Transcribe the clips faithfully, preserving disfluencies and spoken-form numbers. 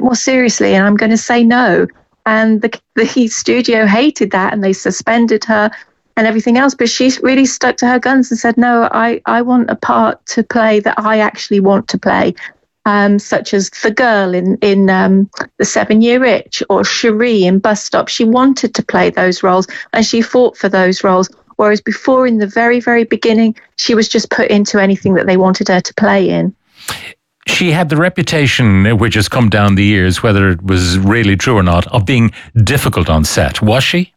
more seriously, and I'm going to say no. And the, the studio hated that, and they suspended her and everything else. But she really stuck to her guns and said, no, I, I want a part to play that I actually want to play, um, such as the girl in, in um, The Seven-Year Itch or Cherie in Bus Stop. She wanted to play those roles, and she fought for those roles. Whereas before, in the very, very beginning, she was just put into anything that they wanted her to play in. She had the reputation, which has come down the years, whether it was really true or not, of being difficult on set. Was she?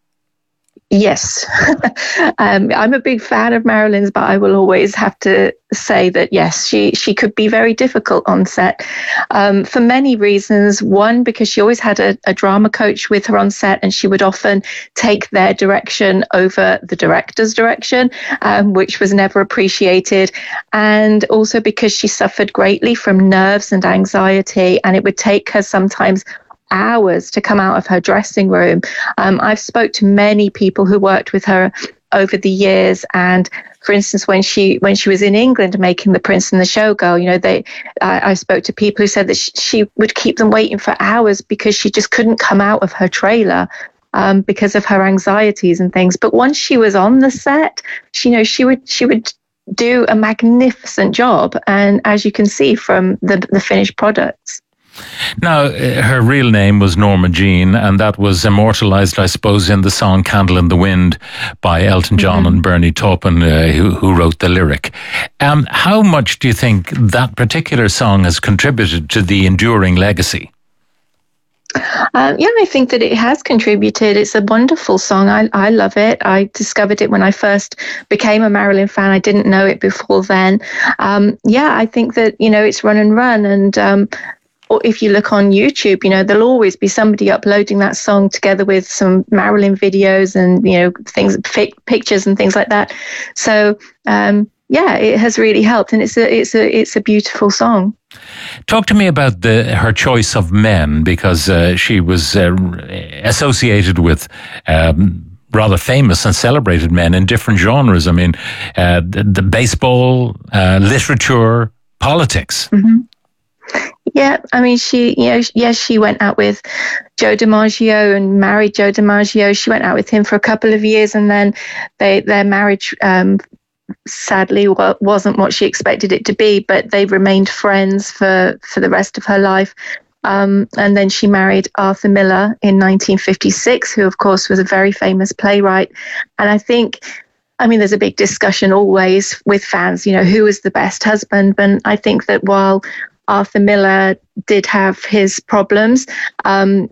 Yes. um, I'm a big fan of Marilyn's, but I will always have to say that, yes, she, she could be very difficult on set um, for many reasons. One, because she always had a, a drama coach with her on set, and she would often take their direction over the director's direction, um, which was never appreciated. And also because she suffered greatly from nerves and anxiety, and it would take her sometimes hours to come out of her dressing room. Um, I've spoke to many people who worked with her over the years, and for instance, when she when she was in England making The Prince and the Showgirl, you know, they I, I spoke to people who said that she, she would keep them waiting for hours because she just couldn't come out of her trailer um, because of her anxieties and things. But once she was on the set, she, you know, she would she would do a magnificent job, and as you can see from the the finished products. Now, uh, her real name was Norma Jean, and that was immortalised, I suppose, in the song Candle in the Wind by Elton John mm-hmm. and Bernie Taupin, uh, who, who wrote the lyric. Um, how much do you think that particular song has contributed to the enduring legacy? Um, yeah, I think that it has contributed. It's a wonderful song. I, I love it. I discovered it when I first became a Marilyn fan. I didn't know it before then. Um, yeah, I think that, you know, it's Run and Run, and um, or if you look on YouTube, you know, there'll always be somebody uploading that song together with some Marilyn videos and, you know, things, pictures and things like that. So, um, yeah, it has really helped, and it's a it's a it's a beautiful song. Talk to me about the her choice of men, because uh, she was uh, associated with Um, rather famous and celebrated men in different genres. I mean, uh, the, the baseball, uh, literature, politics. Mm-hmm. Yeah, I mean, she, you know, yes, she went out with Joe DiMaggio and married Joe DiMaggio. She went out with him for a couple of years, and then they their marriage um, sadly wasn't what she expected it to be, but they remained friends for, for the rest of her life. Um, and then she married Arthur Miller in nineteen fifty-six, who, of course, was a very famous playwright. And I think, I mean, there's a big discussion always with fans, you know, who is the best husband? And I think that while Arthur Miller did have his problems, um,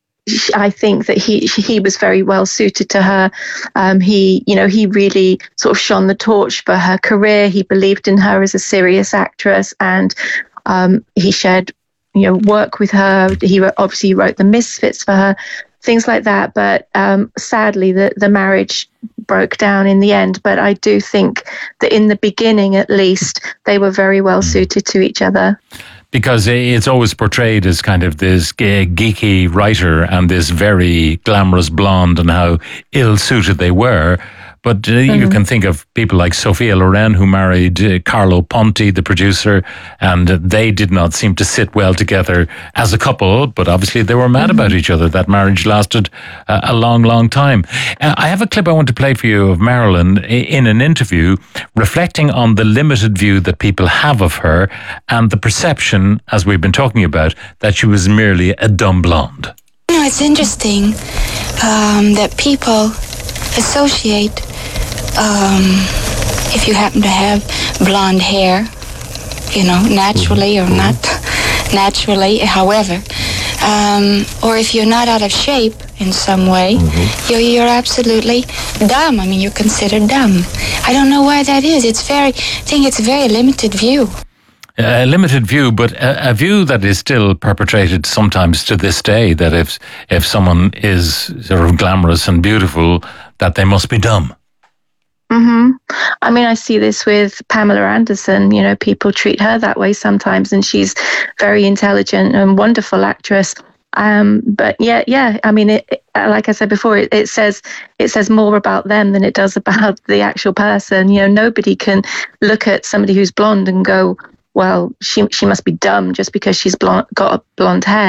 I think that he he was very well suited to her. Um, he, you know, he really sort of shone the torch for her career. He believed in her as a serious actress, and um, he shared, you know, work with her. He obviously wrote The Misfits for her, things like that. But um, sadly, the, the marriage broke down in the end. But I do think that in the beginning, at least, they were very well suited to each other. Because it's always portrayed as kind of this geeky writer and this very glamorous blonde, and how ill-suited they were. But uh, mm-hmm. you can think of people like Sophia Loren, who married uh, Carlo Ponti, the producer, and uh, they did not seem to sit well together as a couple, but obviously they were mad mm-hmm. about each other. That marriage lasted uh, a long, long time. Uh, I have a clip I want to play for you of Marilyn in an interview reflecting on the limited view that people have of her and the perception, as we've been talking about, that she was merely a dumb blonde. You know, it's interesting um, that people associate, um, if you happen to have blonde hair, you know, naturally or not naturally, however, um, or if you're not out of shape in some way, mm-hmm. you're, you're absolutely dumb. I mean, you're considered dumb. I don't know why that is. It's very, I think it's a very limited view. A limited view, but a, a view that is still perpetrated sometimes to this day, that if if someone is sort of glamorous and beautiful, that they must be dumb. Mm-hmm. I mean, I see this with Pamela Anderson. You know, people treat her that way sometimes, and she's very intelligent and wonderful actress. Um, but yeah, yeah. I mean, it, it, like I said before, it, it says it says more about them than it does about the actual person. You know, nobody can look at somebody who's blonde and go, well, she she must be dumb just because she's blonde, got blonde hair.